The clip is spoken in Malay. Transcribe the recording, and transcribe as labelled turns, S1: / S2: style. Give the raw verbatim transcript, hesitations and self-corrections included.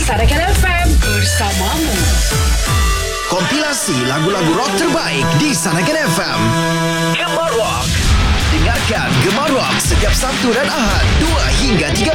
S1: Sarakan F M bersamamu.
S2: Kompilasi lagu-lagu rock terbaik di Sarakan F M. Gemar Rock. Dengarkan Gemar Rock setiap Sabtu dan Ahad dua hingga tiga